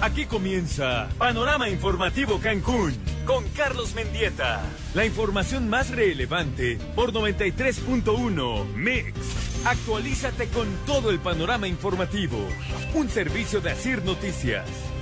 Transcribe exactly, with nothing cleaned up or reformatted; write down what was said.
Aquí comienza Panorama Informativo Cancún con Carlos Mendieta. La información más relevante por noventa y tres punto uno Mix. Actualízate con todo el panorama informativo. Un servicio de Asir Noticias.